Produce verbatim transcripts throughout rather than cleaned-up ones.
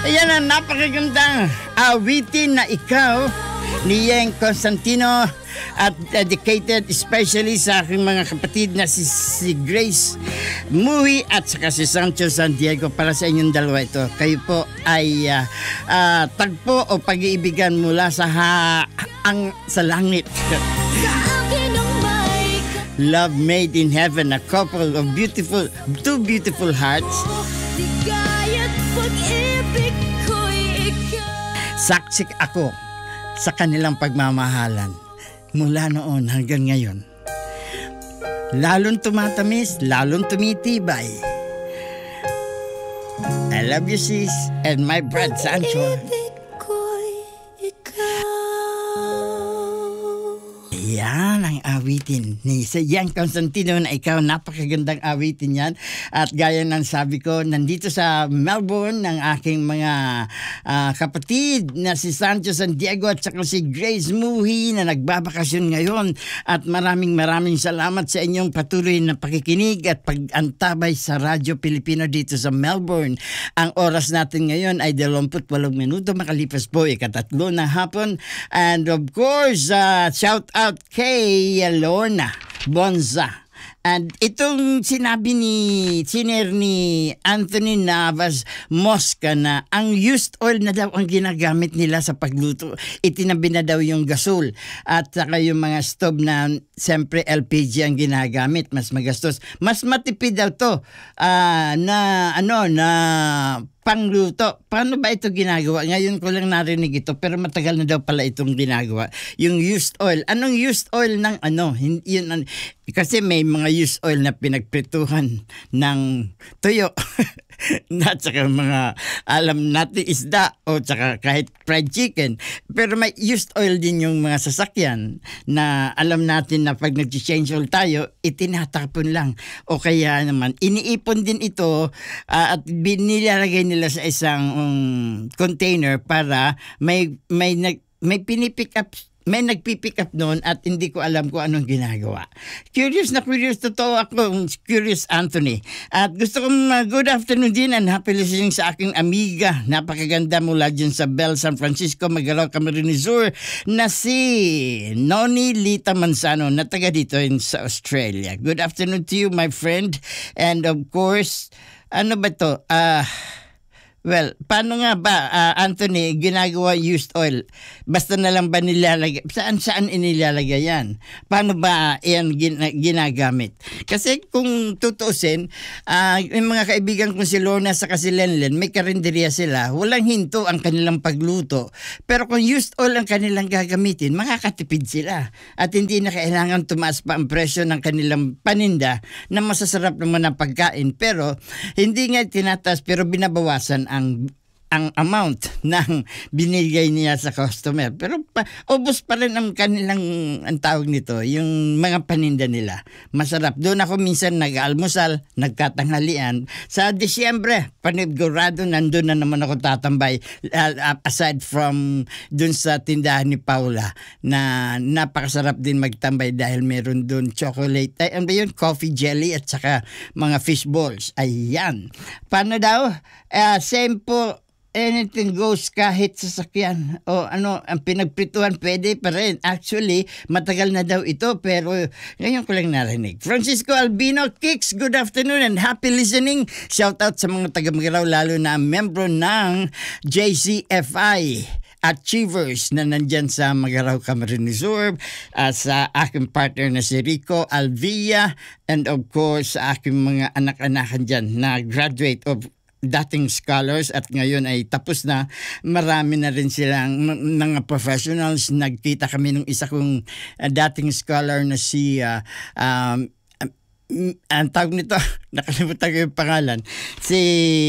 Ayan ang napakagandang awitin na ikaw ni Yeng Constantino at dedicated especially sa aking mga kapatid na si, si Grace Muhi at saka si Sancho San Diego. Para sa inyong dalawa ito, kayo po ay uh, uh, tagpo o pag-iibigan mula sa haang sa langit. Love made in heaven, a couple of beautiful, two beautiful hearts. Saksi ako sa kanilang pagmamahalan mula noon hanggang ngayon. Lalong tumatamis, lalong tumitibay. I love you, sis, and my brad Sancho. Yan ang awitin ni Yeng Constantino na ikaw. Napakagandang awitin yan. At gaya ng sabi ko, nandito sa Melbourne ng aking mga uh, kapatid na si Sancho San Diego at saka si Grace Muhi na nagbabakasyon ngayon. At maraming maraming salamat sa inyong patuloy na pakikinig at pag-antabay sa Radyo Pilipino dito sa Melbourne. Ang oras natin ngayon ay dalawampu't walong minuto makalipas po ikatatlo na hapon. And of course, uh, shout out kay Lorna Bonza. And itong sinabi ni siner ni Anthony Navas Mosca na ang used oil na daw ang ginagamit nila sa pagluto. Itinabi na daw yung gasol at saka yung mga stove na siyempre L P G ang ginagamit, mas magastos. Mas matipid daw to uh, na ano na pangluto. Paano ba ito ginagawa? Ngayon ko lang narinig ito pero matagal na daw pala itong ginagawa. Yung used oil. Anong used oil ng ano? Yun, kasi may mga used oil na pinagprituhan ng tuyo. Na tsaka mga alam natin isda o tsaka kahit fried chicken. Pero may used oil din yung mga sasakyan na alam natin na pag nag-change oil tayo, itinatapon lang. O kaya naman, iniipon din ito uh, at binilalagay nila sa isang um, container para may, may, may, may pinipick up may nagpipick up noon at hindi ko alam kung anong ginagawa. Curious na curious, totoo ako, curious Anthony. At gusto kong uh, good afternoon din and happy listening sa aking amiga. Napakaganda mula dyan sa Bell, San Francisco, Magalaw, Camarines Sur na si Noni Lita Manzano na taga dito in sa Australia. Good afternoon to you, my friend. And of course, ano ba to? Ah... Uh, Well, paano nga ba, uh, Anthony, ginagawa used oil? Basta na lang ba nilalagay? Saan saan inilalagay yan? Paano ba yan gin- ginagamit? Kasi kung tutuusin, uh, yung mga kaibigan kong si Lorna sa si Lenlen, may karinderya sila. Walang hinto ang kanilang pagluto. Pero kung used oil ang kanilang gagamitin, makakatipid sila. At hindi na kailangan tumaas pa ang presyo ng kanilang paninda na masasarap naman ang pagkain. Pero hindi nga tinataas pero binabawasan ang ang amount ng binigay niya sa customer. Pero pa, ubos pa rin ang kanilang, ang tawag nito, yung mga paninda nila. Masarap. Doon ako minsan nag-almusal, nagkatanghalian. Sa Disyembre, panigurado, nandun na naman ako tatambay. Uh, aside from doon sa tindahan ni Paula, na napakasarap din magtambay dahil meron doon chocolate, ay, ano ba yun? Coffee jelly at saka mga fish balls. Ayan. Paano daw? Uh, same po, anything goes kahit sasakyan o ano, ang pinagprituhan pwede pa rin. Actually, matagal na daw ito pero ngayon ko lang narinig. Francisco Albino Kicks, good afternoon and happy listening. Shout out sa mga taga-Magaraw lalo na membro ng J C F I Achievers na nandyan sa Magaraw, Camarines Sur, uh, sa aking partner na si Rico Alvia and of course sa aking mga anak-anakan dyan na graduate of dating scholars at ngayon ay tapos na. Marami na rin silang mga professionals. Nagkita kami nung isa kong uh, dating scholar na si uh, um, ang tawag nito, nakalimutan ko yung pangalan, si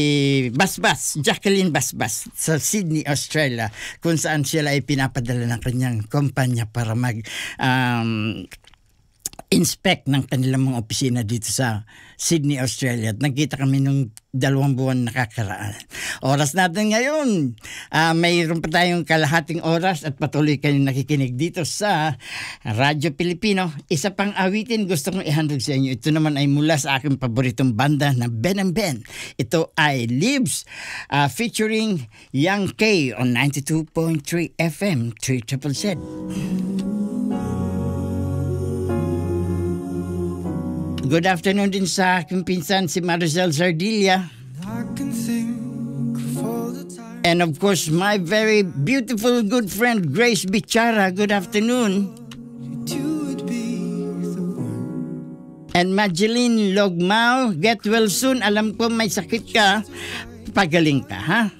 Basbas, Jacqueline Basbas sa Sydney, Australia, kung saan sila ay pinapadala ng kanyang kumpanya para mag um, inspect ng kanilang mga opisina dito sa Sydney, Australia. At nagkita kami nung dalawang buwan nakakaraan. Oras natin ngayon. Uh, mayroon pa tayong kalahating oras at patuloy kayong nakikinig dito sa Radyo Pilipino. Isa pang awitin gusto kong ihandog sa inyo. Ito naman ay mula sa aking paboritong banda na Ben and Ben. Ito ay Lives uh, featuring Young K on ninety-two point three F M, three triple Z. Good afternoon din sa aking pinsan si Maricel Zardilla. And of course, my very beautiful good friend Grace Bichara. Good afternoon. And Madeline Logmao, get well soon. Alam ko may sakit ka. Pagaling ka, ha?